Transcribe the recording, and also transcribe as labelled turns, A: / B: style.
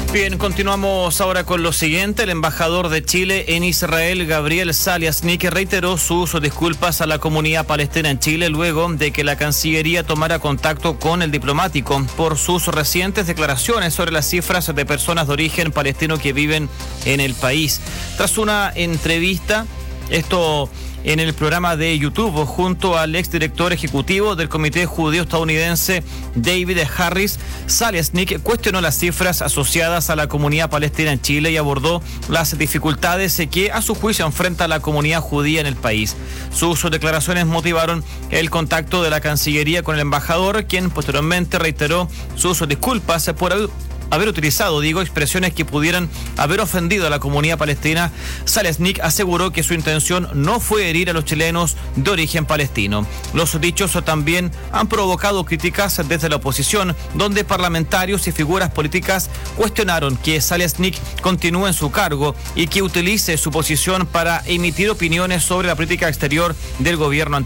A: Bien, continuamos ahora con lo siguiente. El embajador de Chile en Israel, Gabriel Saliasnik, reiteró sus disculpas a la comunidad palestina en Chile luego de que la Cancillería tomara contacto con el diplomático por sus recientes declaraciones sobre las cifras de personas de origen palestino que viven en el país. Tras una entrevista, esto en el programa de YouTube, junto al exdirector ejecutivo del Comité Judío Estadounidense, David Harris, Saliasnik cuestionó las cifras asociadas a la comunidad palestina en Chile y abordó las dificultades que a su juicio enfrenta la comunidad judía en el país. Sus declaraciones motivaron el contacto de la Cancillería con el embajador, quien posteriormente reiteró sus disculpas por haber utilizado, expresiones que pudieran haber ofendido a la comunidad palestina. Saliasnik aseguró que su intención no fue herir a los chilenos de origen palestino. Los dichos también han provocado críticas desde la oposición, donde parlamentarios y figuras políticas cuestionaron que Saliasnik continúe en su cargo y que utilice su posición para emitir opiniones sobre la política exterior del gobierno